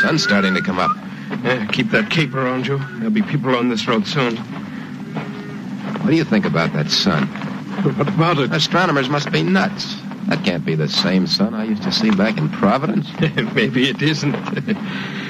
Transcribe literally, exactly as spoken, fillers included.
sun's starting to come up. Yeah, keep that cape around you. There'll be people on this road soon. What do you think about that sun? What about it? Astronomers must be nuts. That can't be the same sun I used to see back in Providence. Maybe it isn't.